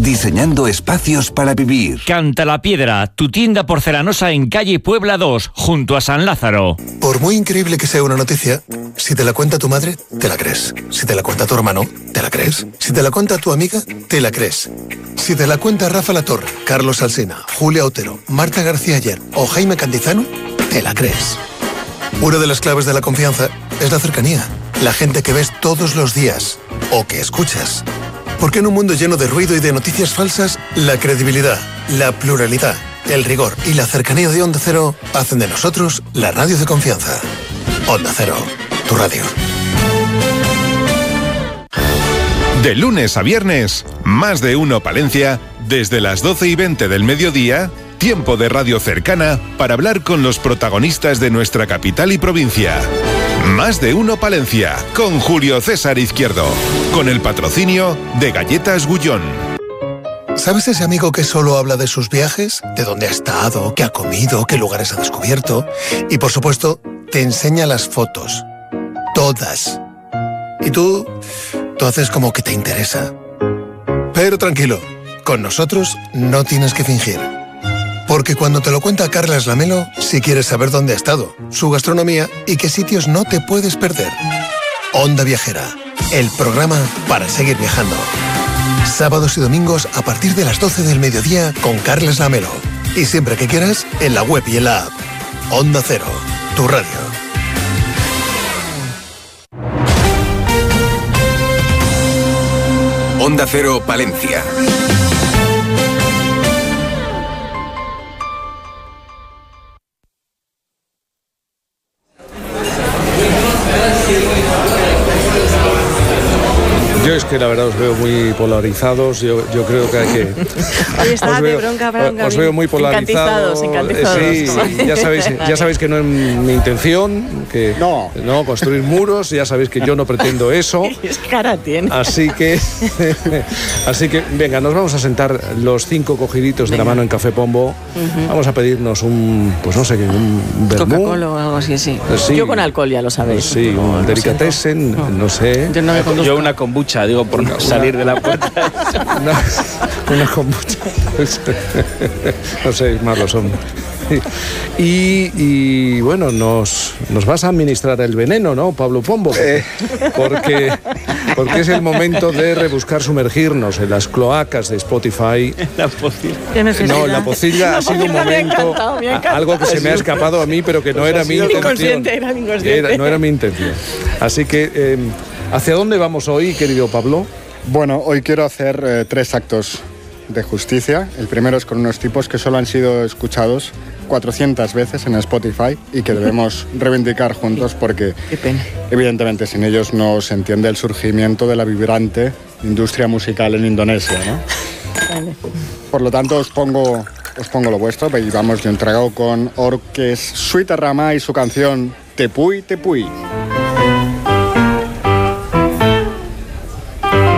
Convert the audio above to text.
diseñando espacios para vivir. Canta la Piedra, tu tienda porcelanosa en calle Puebla 2, junto a San Lázaro. Por muy increíble que sea una noticia, si te la cuenta tu madre, te la crees. Si te la cuenta tu hermano, te la crees. Si te la cuenta tu amiga, te la crees. Si te la cuenta Rafa Latorre, Carlos Alsina, Julia Otero, Marta García Ayer o Jaime Cantizano, te la crees. Una de las claves de la confianza es la cercanía. La gente que ves todos los días o que escuchas. Porque en un mundo lleno de ruido y de noticias falsas, la credibilidad, la pluralidad, el rigor y la cercanía de Onda Cero hacen de nosotros la radio de confianza. Onda Cero, tu radio. De lunes a viernes, Más de Uno Palencia, desde las 12:20 del mediodía, tiempo de radio cercana para hablar con los protagonistas de nuestra capital y provincia. Más de Uno Palencia, con Julio César Izquierdo, con el patrocinio de Galletas Gullón. ¿Sabes ese amigo que solo habla de sus viajes? De dónde ha estado, qué ha comido, qué lugares ha descubierto. Y por supuesto, te enseña las fotos. Todas. Y tú haces como que te interesa. Pero tranquilo, con nosotros no tienes que fingir. Porque cuando te lo cuenta Carlas Lamelo, si quieres saber dónde ha estado, su gastronomía y qué sitios no te puedes perder. Onda Viajera, el programa para seguir viajando. Sábados y domingos a partir de las 12 del mediodía con Carlas Lamelo. Y siempre que quieras, en la web y en la app. Onda Cero, tu radio. Onda Cero Palencia. Yo es que la verdad os veo muy polarizados, yo creo que hay que... Hoy está de bronca. Os veo muy polarizados. Encantizados. Sí, ya sabéis que no es mi intención, que no construir muros, ya sabéis que yo no pretendo eso. Es cara tiene. Así que venga, nos vamos a sentar los 5 cogiditos de la mano en Café Pombo. Vamos a pedirnos un vermú. Coca-Cola o algo así, sí. Yo con alcohol, ya lo sabéis. Sí, un delicatessen, no sé. Yo una kombucha, digo, por salir de la puerta. Una kombucha. No sé, malos son. Y bueno, nos vas a administrar el veneno, ¿no, Pablo Pombo? Porque es el momento de rebuscar, sumergirnos en las cloacas de Spotify. La pocilla. No, la pocilla ha sido un momento, algo que se me ha escapado a mí, pero que no era mi intención. Era inconsciente. No era mi intención. Así que, ¿hacia dónde vamos hoy, querido Pablo? Bueno, hoy quiero hacer 3 actos de justicia. El primero es con unos tipos que solo han sido escuchados 400 veces en Spotify y que debemos reivindicar juntos porque evidentemente sin ellos no se entiende el surgimiento de la vibrante industria musical en Indonesia, ¿no? Vale. Por lo tanto os pongo lo vuestro y vamos de un trago con Orques Suita Rama y su canción Tepuy Tepuy.